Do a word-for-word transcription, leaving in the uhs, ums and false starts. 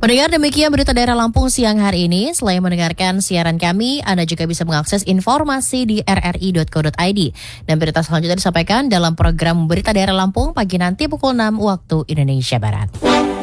Pendengar, demikian berita daerah Lampung siang hari ini. Selain mendengarkan siaran kami, Anda juga bisa mengakses informasi di r r i dot co dot i d. Dan berita selanjutnya disampaikan dalam program Berita Daerah Lampung pagi nanti pukul enam waktu Indonesia Barat.